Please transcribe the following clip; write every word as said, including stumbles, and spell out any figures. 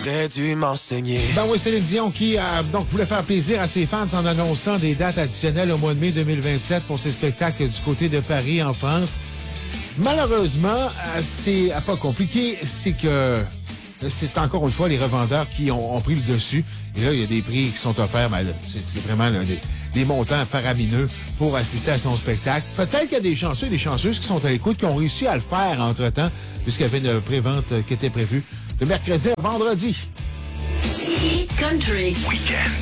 T'aurais dû m'enseigner. Ben oui, Céline Dion qui euh, donc voulait faire plaisir à ses fans en annonçant des dates additionnelles au mois de mai deux mille vingt-sept pour ses spectacles du côté de Paris, en France. Malheureusement, euh, c'est pas compliqué, c'est que c'est encore une fois les revendeurs qui ont, ont pris le dessus. Et là, il y a des prix qui sont offerts, mais c'est, c'est vraiment là, des, des montants faramineux pour assister à son spectacle. Peut-être qu'il y a des chanceux et des chanceuses qui sont à l'écoute, qui ont réussi à le faire entre-temps, puisqu'il y avait une prévente qui était prévue de mercredi à vendredi. Country. Weekend.